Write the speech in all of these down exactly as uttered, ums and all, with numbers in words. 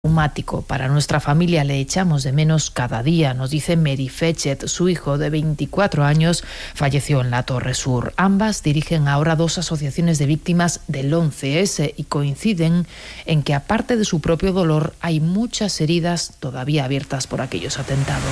traumático para nuestra familia, le echamos de menos cada día, nos dice Mary Fetchet. Su hijo de veinticuatro años falleció en la Torre Sur. Ambas dirigen ahora dos asociaciones de víctimas del once ese y coinciden en que, aparte de su propio dolor, hay muchas heridas todavía abiertas por aquellos atentados.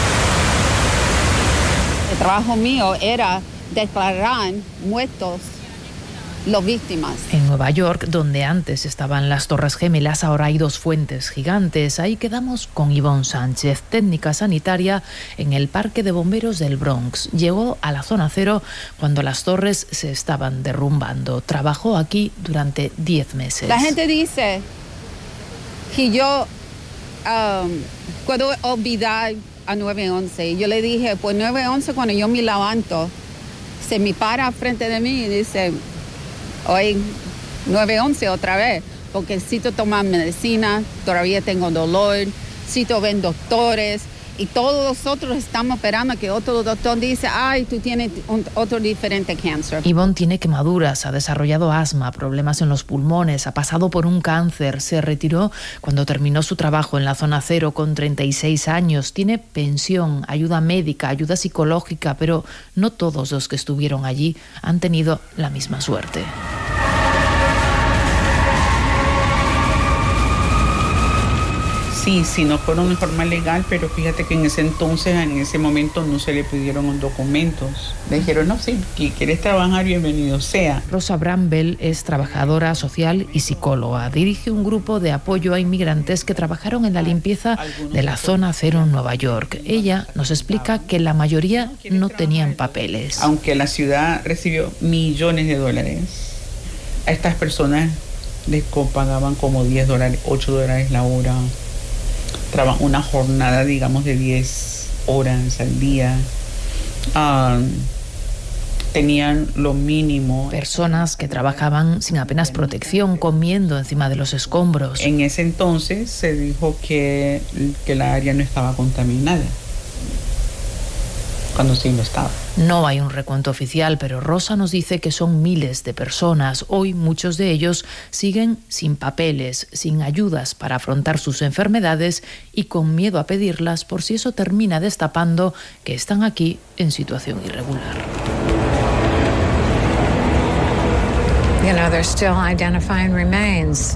El trabajo mío era declarar muertos las víctimas. En Nueva York, donde antes estaban las Torres Gemelas, ahora hay dos fuentes gigantes. Ahí quedamos con Ivonne Sánchez, técnica sanitaria en el Parque de Bomberos del Bronx. Llegó a la zona cero cuando las torres se estaban derrumbando. Trabajó aquí durante diez meses. La gente dice que yo um, puedo olvidar a nueve once. Yo le dije, pues nueve once, cuando yo me levanto, se me para frente de mí y dice: hoy nueve once otra vez, porque necesito tomar medicina, todavía tengo dolor, necesito ver doctores, y todos nosotros estamos esperando que otro doctor dice: ay, tú tienes un, otro diferente cáncer. Ivonne tiene quemaduras, ha desarrollado asma, problemas en los pulmones, ha pasado por un cáncer, se retiró cuando terminó su trabajo en la zona cero con treinta y seis años, tiene pensión, ayuda médica, ayuda psicológica, pero no todos los que estuvieron allí han tenido la misma suerte. Sí, sí, no fueron de forma legal, pero fíjate que en ese entonces, en ese momento, no se le pidieron los documentos. Le dijeron: no, sí, si quieres trabajar, bienvenido sea. Rosa Bramble es trabajadora social y psicóloga. Dirige un grupo de apoyo a inmigrantes que trabajaron en la limpieza de la zona cero en Nueva York. Ella nos explica que la mayoría no tenían papeles. Aunque la ciudad recibió millones de dólares, a estas personas les pagaban como diez dólares, ocho dólares la hora. Trabajan una jornada, digamos, de diez horas al día. Uh, tenían lo mínimo. Personas que trabajaban sin apenas protección, comiendo encima de los escombros. En ese entonces se dijo que, que la área no estaba contaminada, cuando sí lo estaba. No hay un recuento oficial, pero Rosa nos dice que son miles de personas. Hoy muchos de ellos siguen sin papeles, sin ayudas para afrontar sus enfermedades y con miedo a pedirlas por si eso termina destapando que están aquí en situación irregular. You know, they're still identifying remains.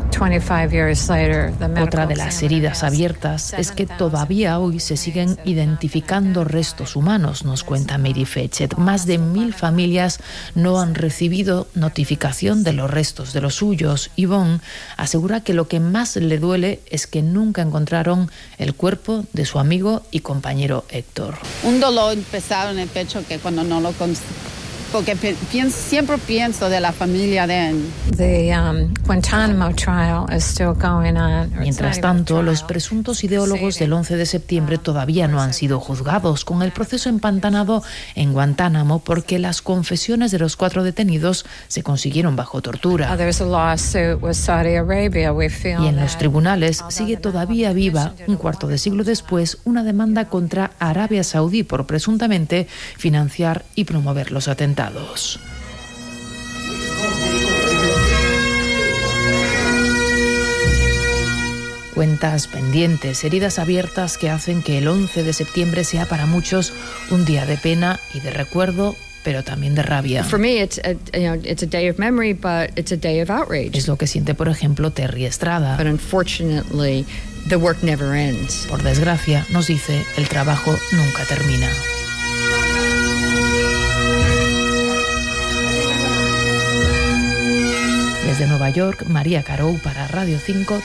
Otra de las heridas abiertas es que todavía hoy se siguen identificando restos humanos, nos cuenta Mary Fetchet. Más de mil familias no han recibido notificación de los restos de los suyos. Ivonne asegura que lo que más le duele es que nunca encontraron el cuerpo de su amigo y compañero Héctor. Un dolor pesado en el pecho que cuando no lo consigo, porque pienso, siempre pienso de la familia de él. The um, Guantanamo trial is still going on. Mientras tanto, los presuntos ideólogos del once de septiembre todavía no han sido juzgados, con el proceso empantanado en Guantánamo porque las confesiones de los cuatro detenidos se consiguieron bajo tortura. Uh, there's a lawsuit with Saudi Arabia. We feel y en los tribunales sigue todavía viva, un cuarto de siglo después, una demanda contra Arabia Saudí por presuntamente financiar y promover los atentados. Cuentas pendientes, heridas abiertas que hacen que el once de septiembre sea para muchos un día de pena y de recuerdo, pero también de rabia. For me, it's a, you know, it's a day of memory, but it's a day of outrage. Es lo que siente, por ejemplo, Terry Estrada. But unfortunately, the work never ends. Por desgracia, nos dice, el trabajo nunca termina. Desde Nueva York, María Carou para Radio cinco.